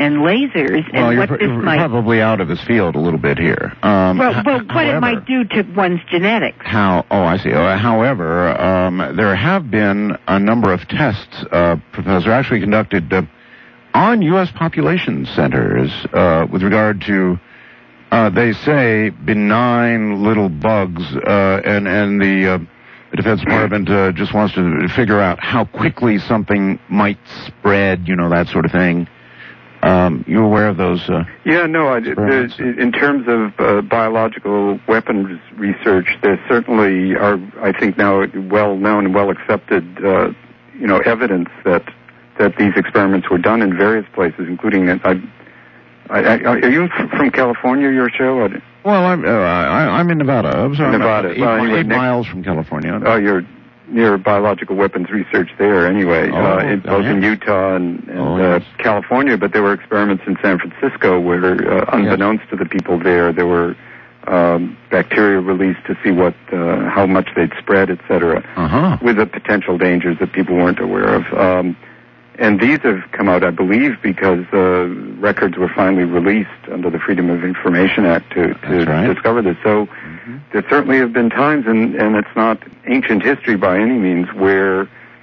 and lasers, well, and what this might... You're probably out of his field a little bit here. What it might do to one's genetics. I see. However, there have been a number of tests, Professor, actually conducted on U.S. population centers with regard to, they say, benign little bugs, and the Defense Department just wants to figure out how quickly something might spread, that sort of thing. You aware of those? In terms of biological weapons research, there certainly are, I think now, well-known and well-accepted, evidence that these experiments were done in various places, including. Are you from California? Your show? Well, I'm in Nevada. I'm sorry, Nevada. Eight miles from California. Oh, you're near biological weapons research there, anyway. Both in Utah and California. But there were experiments in San Francisco where, unbeknownst to the people there were bacteria released to see how much they'd spread, etc., with the potential dangers that people weren't aware of. And these have come out, I believe, because records were finally released under the Freedom of Information Act to discover this. So there certainly have been times, and it's not ancient history by any means, where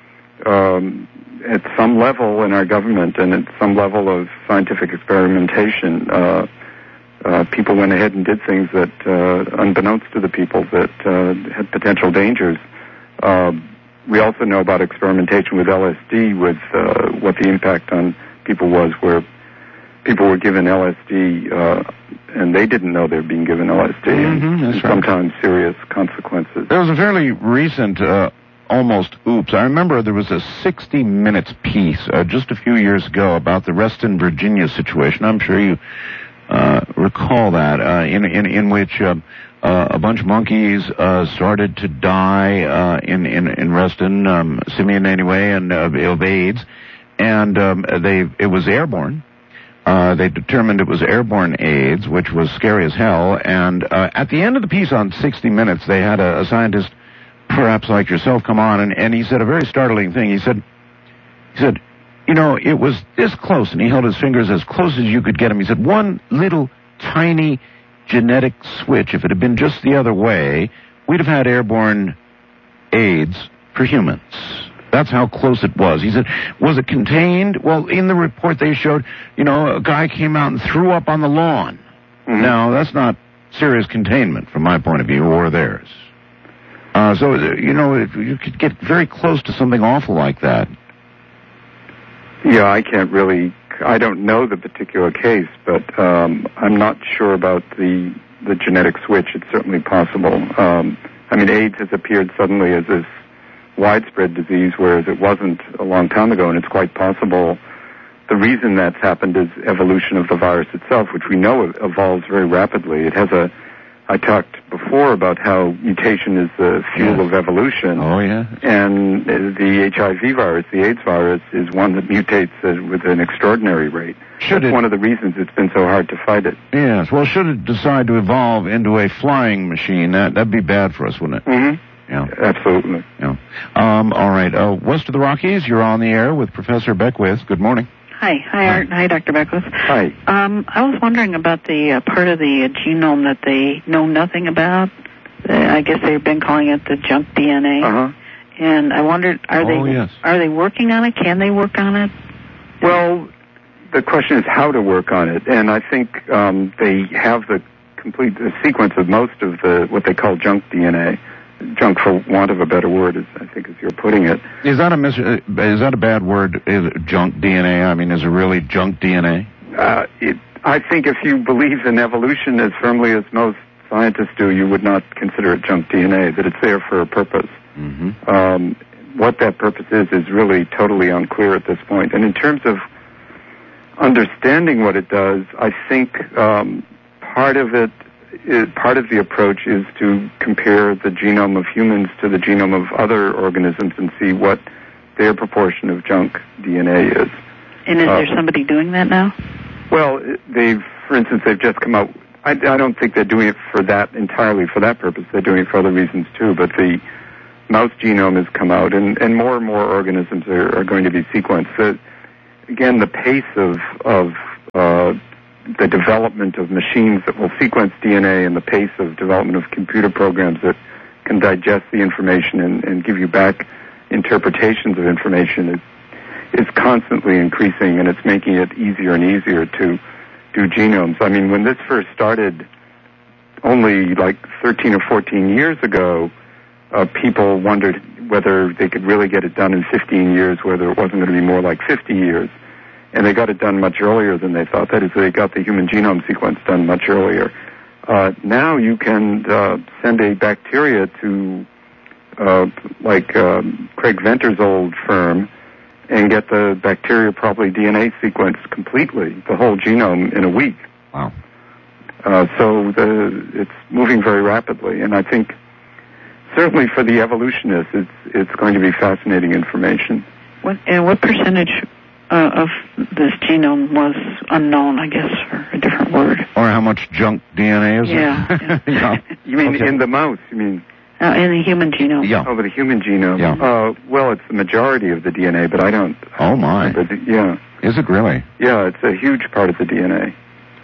at some level in our government and at some level of scientific experimentation, people went ahead and did things that, unbeknownst to the people, that had potential dangers. We also know about experimentation with LSD, with what the impact on people was, where people were given LSD and they didn't know they were being given LSD, and sometimes serious consequences. There was a fairly recent, almost oops. I remember there was a 60 Minutes piece just a few years ago about the Reston, Virginia situation. I'm sure you recall that, in which a bunch of monkeys started to die in Reston, simian anyway, and of AIDS, and it was airborne. They determined it was airborne AIDS, which was scary as hell. And at the end of the piece on 60 Minutes, they had a scientist, perhaps like yourself, come on, and he said a very startling thing. He said, it was this close, and he held his fingers as close as you could get him. He said, one little tiny genetic switch, if it had been just the other way, we'd have had airborne AIDS for humans. That's how close it was. He said, was it contained? Well, in the report they showed, a guy came out and threw up on the lawn. Now, that's not serious containment from my point of view or theirs. So, you could get very close to something awful like that. Yeah, I don't know the particular case, but I'm not sure about the genetic switch. It's certainly possible. AIDS has appeared suddenly as this widespread disease, whereas it wasn't a long time ago, and it's quite possible. The reason that's happened is evolution of the virus itself, which we know evolves very rapidly. I talked before about how mutation is the fuel of evolution. Oh, yeah. And the HIV virus, the AIDS virus, is one that mutates with an extraordinary rate. That's one of the reasons it's been so hard to fight it. Yes. Well, should it decide to evolve into a flying machine, that'd be bad for us, wouldn't it? Mm-hmm. Yeah. Absolutely. Yeah. All right. West of the Rockies, you're on the air with Professor Beckwith. Good morning. Hi, Art. Hi, Dr. Beckwith. Hi. I was wondering about the part of the genome that they know nothing about. I guess they've been calling it the junk DNA. And I wondered, are they working on it? Can they work on it? Well, the question is how to work on it. And I think they have the complete sequence of most of what they call junk DNA. Junk, for want of a better word, I think as you're putting it. Is that a bad word, junk DNA? I mean, is it really junk DNA? I think if you believe in evolution as firmly as most scientists do, you would not consider it junk DNA, that it's there for a purpose. What that purpose is really totally unclear at this point. And in terms of understanding what it does, I think part of the approach is to compare the genome of humans to the genome of other organisms and see what their proportion of junk DNA is. And is there somebody doing that now? Well, for instance, they've just come out. I don't think they're doing it entirely for that purpose. They're doing it for other reasons too. But the mouse genome has come out, and more organisms are going to be sequenced. Again, the pace of the development of machines that will sequence DNA and the pace of development of computer programs that can digest the information and give you back interpretations of information is constantly increasing, and it's making it easier and easier to do genomes. I mean, when this first started only like 13 or 14 years ago, people wondered whether they could really get it done in 15 years, whether it wasn't going to be more like 50 years. And they got it done much earlier than they thought. That is, they got the human genome sequence done much earlier. Now you can send a bacteria to Craig Venter's old firm and get the bacteria probably DNA sequenced completely, the whole genome, in a week. Wow. So it's moving very rapidly, and I think certainly for the evolutionists, it's going to be fascinating information. What percentage of this genome was unknown, I guess, for a different word? Or how much junk DNA is there? Yeah. You mean in the mouse, you mean? In the human genome. Yeah. Oh, the human genome. Yeah. Well, it's the majority of the DNA, but I don't... Oh, my. Yeah. Is it really? Yeah, it's a huge part of the DNA.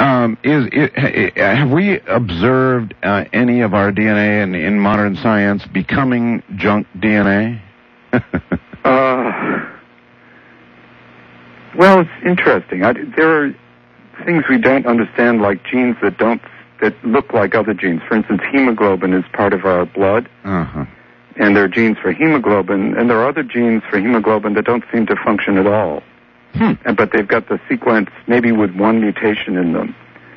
Have we observed any of our DNA in modern science becoming junk DNA? Well, it's interesting. There are things we don't understand, like genes that look like other genes. For instance, hemoglobin is part of our blood, and there are genes for hemoglobin, and there are other genes for hemoglobin that don't seem to function at all. But they've got the sequence maybe with one mutation in them.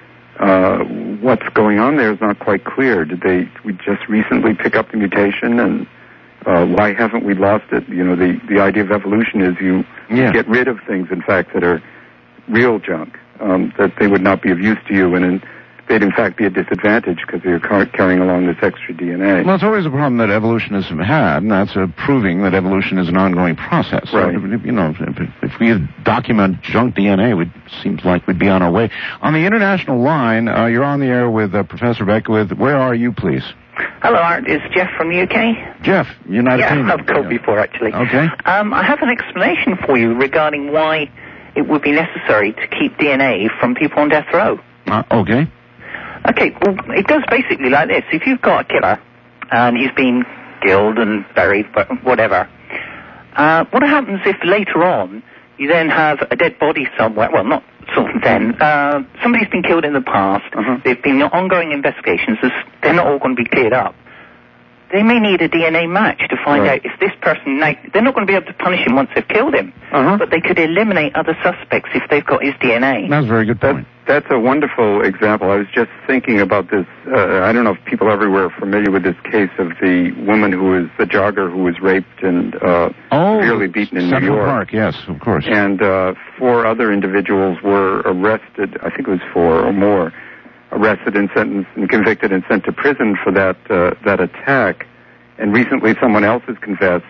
What's going on there is not quite clear. We just recently pick up the mutation, and why haven't we lost it? You know, the idea of evolution is you get rid of things, in fact, that are real junk, that they would not be of use to you, and they'd in fact be a disadvantage because you're carrying along this extra DNA. Well, it's always a problem that evolutionists have had, and that's proving that evolution is an ongoing process. Right. So, you know, if we document junk DNA, it seems like we'd be on our way. On the international line, you're on the air with Professor Beckwith. Where are you, please? Hello, Art. It's Jeff from the UK. Jeff, United Kingdom. Yeah, I've called before, actually. Okay. I have an explanation for you regarding why it would be necessary to keep DNA from people on death row. Okay. Okay, well, it goes basically like this. If you've got a killer, and he's been killed and buried, whatever, what happens if later on you then have a dead body somewhere? Well, not sort of then. Somebody's been killed in the past. There've been ongoing investigations. They're not all going to be cleared up. They may need a DNA match to find out if this person... They're not going to be able to punish him once they've killed him, but they could eliminate other suspects if they've got his DNA. That's a very good point. That's a wonderful example. I was just thinking about this. I don't know if people everywhere are familiar with this case of the woman the jogger who was raped and severely beaten in New York. Central Park, yes, of course. And 4 other individuals were arrested, I think it was 4 or more, arrested and sentenced and convicted and sent to prison for that attack. And recently someone else has confessed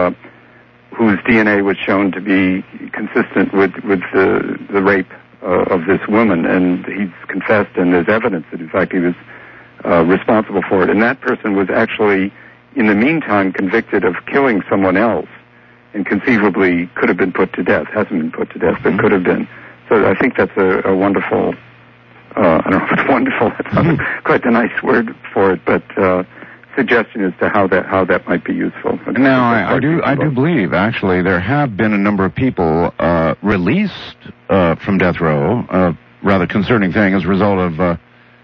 whose DNA was shown to be consistent with the rape of this woman, and he's confessed, and there's evidence that in fact he was responsible for it. And that person was actually, in the meantime, convicted of killing someone else, and conceivably could have been put to death. Hasn't been put to death, but could have been. So I think that's a wonderful... I don't know if it's wonderful. That's quite a nice word for it, but suggestion as to how that might be useful. Now, I do believe actually there have been a number of people released from death row. Rather concerning thing as a result of a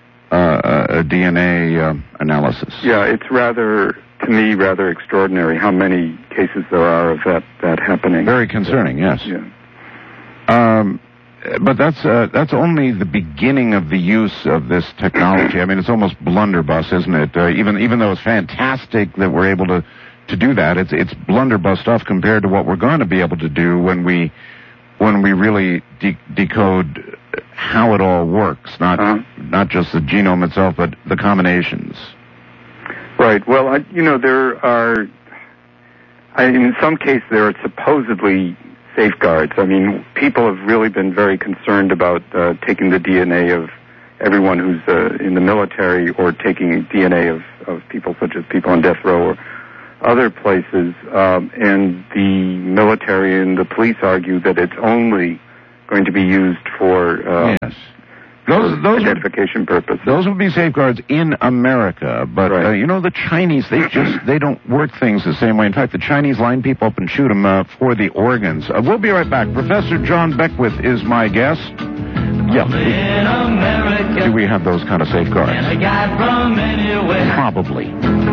DNA analysis. Yeah, it's to me rather extraordinary how many cases there are of that happening. Very concerning, yes. Yeah. But that's only the beginning of the use of this technology. I mean, it's almost blunderbuss, isn't it? Even though it's fantastic that we're able to do that, it's blunderbuss stuff compared to what we're going to be able to do when we really decode how it all works, not just the genome itself, but the combinations. Right. Well, there are. In some cases, there are supposedly safeguards. I mean, people have really been very concerned about taking the DNA of everyone who's in the military, or taking DNA of people such as people on death row or other places. And the military and the police argue that it's only going to be used for identification purposes. Those would be safeguards in America, but the Chinese, they don't work things the same way. In fact, the Chinese line people up and shoot them for the organs. We'll be right back. Professor John Beckwith is my guest. Yeah. Do we have those kind of safeguards? Probably.